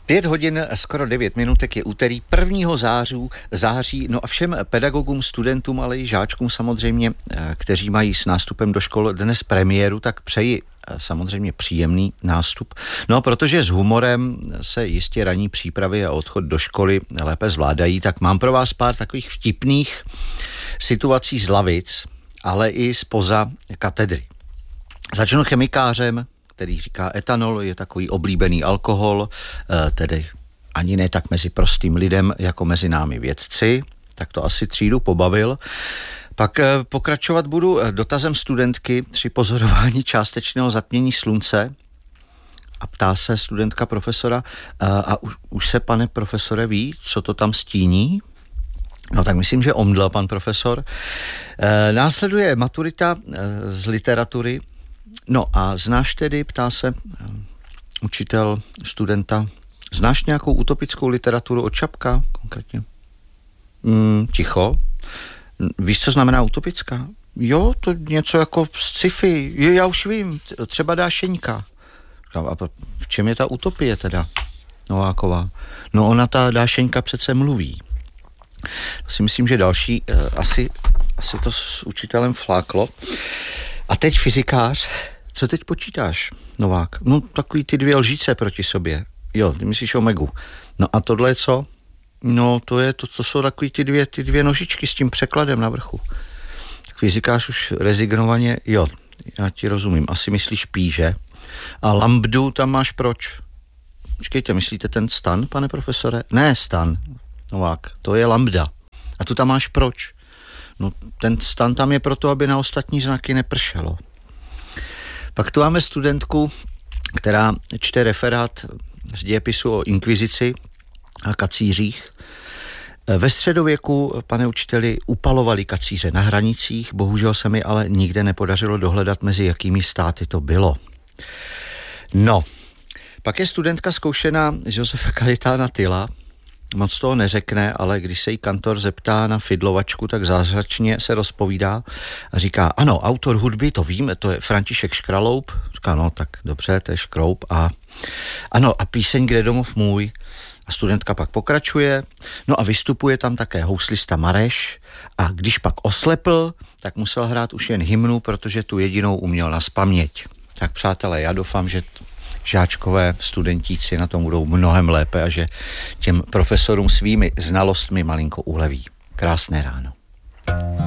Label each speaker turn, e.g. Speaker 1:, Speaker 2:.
Speaker 1: 5 hodin, skoro 9 minutek je úterý 1. září, no a všem pedagogům, studentům, ale i žáčkům samozřejmě, kteří mají s nástupem do škol dnes premiéru, tak přeji samozřejmě příjemný nástup. No, protože s humorem se jistě ranní přípravy a odchod do školy lépe zvládají, tak mám pro vás pár takových vtipných situací z lavic, ale i spoza katedry. Začnu chemikářem, který říká, etanol je takový oblíbený alkohol, tedy ani ne tak mezi prostým lidem, jako mezi námi vědci, tak to asi třídu pobavil. Pak pokračovat budu dotazem studentky při pozorování částečného zatmění slunce a ptá se studentka profesora, a už se, pane profesore, ví, co to tam stíní? No tak myslím, že omdlel pan profesor. Následuje maturita z literatury. No a znáš tedy, ptá se učitel studenta, znáš nějakou utopickou literaturu od Čapka konkrétně? Ticho. Víš, co znamená utopická? Jo, to něco jako z sci-fi. Já už vím, třeba Dášeňka. A v čem je ta utopie teda, Nováková? No ona, ta Dášeňka, přece mluví. To si myslím, že další asi to s učitelem fláklo. A teď fyzikář. Co teď počítáš, Novák? No takový ty 2 lžíce proti sobě. Jo, ty myslíš omegu. No a tohle je co? No to jsou takový ty dvě nožičky s tím překladem na vrchu. Tak fyzikář už rezignovaně, jo, já ti rozumím, asi myslíš pí, že? A lambdu tam máš proč? Počkejte, myslíte ten stan, pane profesore? Ne, stan, Novák, to je lambda. A tu tam máš proč? No ten stan tam je proto, aby na ostatní znaky nepršelo. Pak tu máme studentku, která čte referát z dějepisu o inkvizici a kacířích. Ve středověku, pane učiteli, upalovali kacíře na hranicích, bohužel se mi ale nikde nepodařilo dohledat, mezi jakými státy to bylo. No, pak je studentka zkoušená z Josefa Kajetána Tyla. Moc toho neřekne, ale když se jí kantor zeptá na fidlovačku, tak zázračně se rozpovídá a říká, ano, autor hudby, to vím, to je František Škraloup. Říká, no tak dobře, to je Škroup. A ano, a píseň Kde domov můj. A studentka pak pokračuje, no a vystupuje tam také houslista Mareš a když pak oslepl, tak musel hrát už jen hymnu, protože tu jedinou uměl nazpaměť. Tak přátelé, já doufám, že žáčkové, studentíci na tom budou mnohem lépe a že těm profesorům svými znalostmi malinko uleví. Krásné ráno.